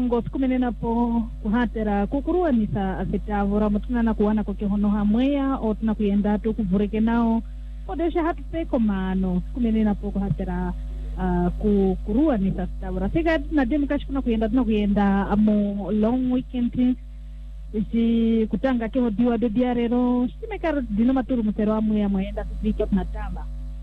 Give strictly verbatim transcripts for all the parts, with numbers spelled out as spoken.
ngo sikumenena po kuhatera kukurua nisa asitavura mutuna na kuwana kwa kihono hamwea o tuna kuyenda tu kuvureke nao odesha hatu peko mano sikumenena po kuhatera uh, kukurua nisa asitavura sika na demu kashi kuna kuyenda tuna kuyenda amo long weekend isi kutanga kiho diwa do diarero simekaro dino maturu mutero hamwea mwenda sifike na tamba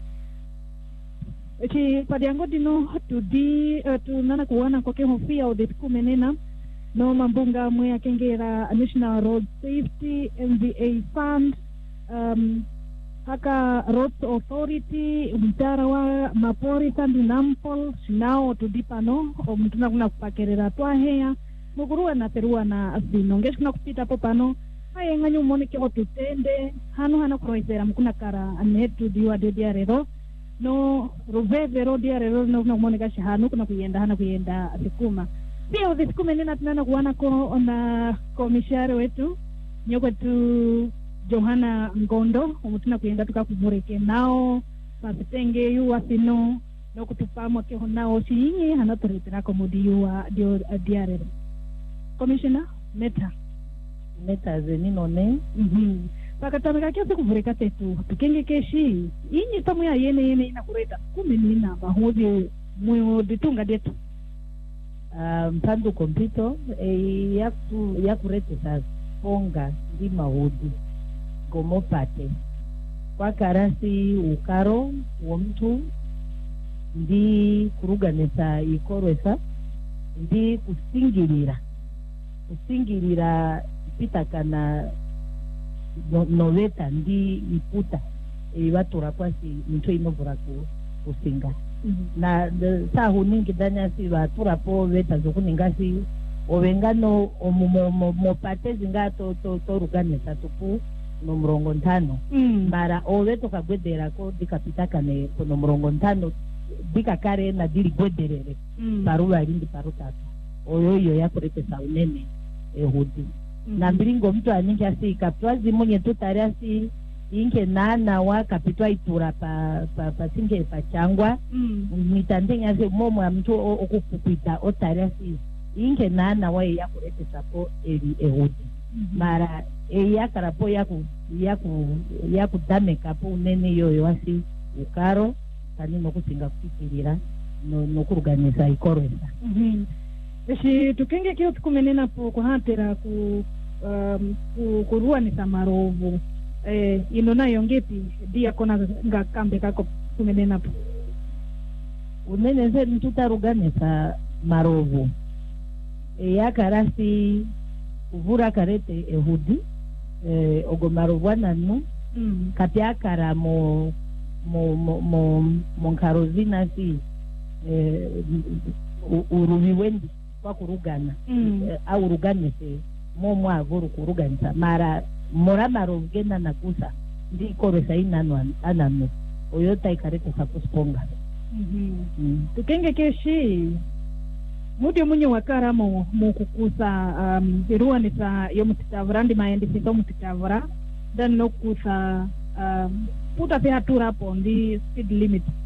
Eki padiango dino tudi uh, tu nana kuwana kwa kehofia o detku menena no mambunga mwe kengera National Road Safety M V A Fund um, haka Roads Authority mtara wa mapori sandu nampol sinao tudi pano o mtuna kuna kupakerera tuahea mugurua na terua na asino ngesh kuna kupita po pano haya nganyu mwone keo tutende hanu hana kuroizera mkuna kara anetu diwa de diarero no roveve rodia rero no no monika shahanu kuna kuyenda hana kuyenda asikuma pia usikuma nina tunana kuana ko na komishare wetu nyoko tu Johana Ngondo umutuna kuyenda tukakuvureke nao pasitenge yu asino no kutupamwa ke honao shinyi hana turitira komudi yu dio diarero commissioner meta meta zenino ne mhm Pakatamika kia siku vureka tetu tukenge keshi inyi tamu ya yene yene ina kureta kume nina mahodi mwe ditunga detu mpandu um, kompito e, yaku yakurete sa ponga di mahodi gomo pate kwa karasi ukaro wa mtu ndi kuruganesa ikorwesa ndi kusingirira kusingirira pitakana no, noveta ndi iputa e watura kwasi mtu inovura ku kusinga mm -hmm. na sahu ningi danya si watura po veta zokuningasi ovengano omumo mo pate zingato to to rugane satupu no mrongo ntano mm. mara oveto kagwedera ko dikapitaka ne no mrongo ntano dikakare na diri gwederere mm. paruwa rindi parutatu oyoyo yakurete saunene ehudi Mm-hmm. na mbiringo mtu aningi asi kapitwazi mwenye tutari asi inke nana wa kapitwa itura pa pa pa singe pa changwa mm. mitandenge asi momo ya mtu okupukuita otari asi inke nana wa ya kurete sapo eri ehudi mm-hmm. mara e ya karapo ya ku ya ku ya kudame kapo unene yoyo asi ukaro tani no kusinga kufikirira no no kuruganisa ikoresa mhm Eshi tukenge kio tukumenena po kuhatera ku um, ku kurua ni samarovu eh inona yongepi dia kona nga kambe kako kumenena po unene ze mtutaruganisa marovu e yakarasi uvura karete ehudi eh ogo marovu nanu mm. kapiakara mo mo mo mo monkarozina si eh uruviwendi kwa kurugana mm. e, au ruganese momo aguru kuruganisa mara mora marongena nakusa ndi koresa inanwa ananu oyota ikarete sakusponga mhm mm. tukenge keshi mudi munye wakara mo mukukusa um irua nisa yo mutitavura ndi maendi sito mutitavura dan nokusa um puta pe hatura po ndi speed limit